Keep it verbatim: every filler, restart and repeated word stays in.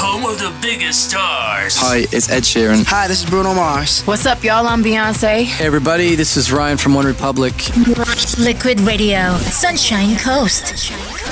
home of the biggest stars. Hi, it's Ed Sheeran. Hi, this is Bruno Mars. What's up, y'all? I'm Beyonce. Hey, everybody, this is Ryan from One Republic. Liquid Radio, Sunshine Coast.